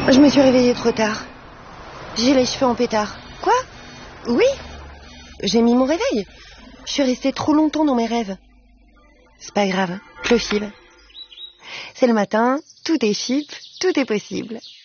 Je me suis réveillée trop tard. J'ai les cheveux en pétard. Quoi? Oui. J'ai mis mon réveil. Je suis restée trop longtemps dans mes rêves. C'est pas grave, je le file. C'est le matin, tout est chip, tout est possible.